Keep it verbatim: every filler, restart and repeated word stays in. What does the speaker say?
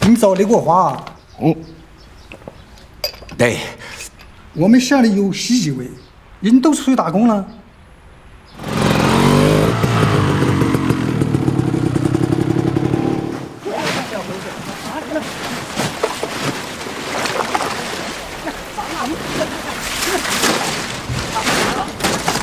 今早那个花， 嗯，对， 我们乡里有喜剧味，人都出去打工了。